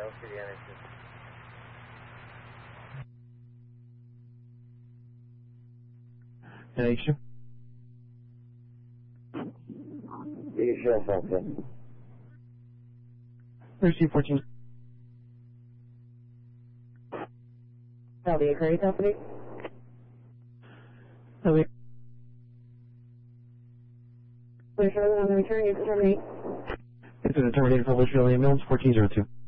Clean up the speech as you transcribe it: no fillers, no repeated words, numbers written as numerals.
Connection. Receive 14. LBA Curry Company. LBA. We're showing on the return, you can terminate. This is a terminated for Litchfield Ambulance 1402.